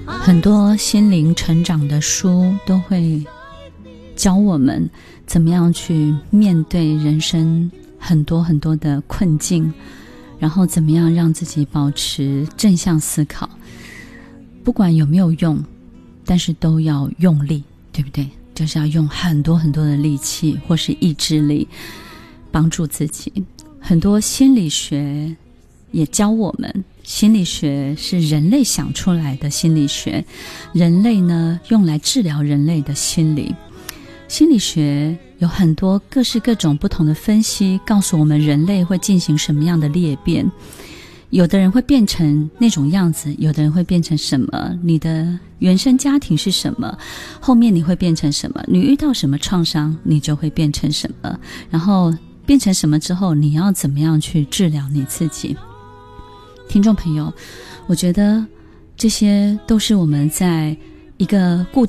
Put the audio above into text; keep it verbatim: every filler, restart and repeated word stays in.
很多心灵成长的书都会教我们怎么样去面对人生很多很多的困境，然后怎么样让自己保持正向思考。不管有没有用，但是都要用力，对不对？就是要用很多很多的力气或是意志力帮助自己。很多心理学也教我们，心理学是人类想出来的心理学，人类呢用来治疗人类的心理。心理学有很多各式各种不同的分析，告诉我们人类会进行什么样的裂变。有的人会变成那种样子，有的人会变成什么，你的原生家庭是什么，后面你会变成什么，你遇到什么创伤你就会变成什么，然后变成什么之后你要怎么样去治疗你自己。听众朋友，我觉得这些都是我们在一个固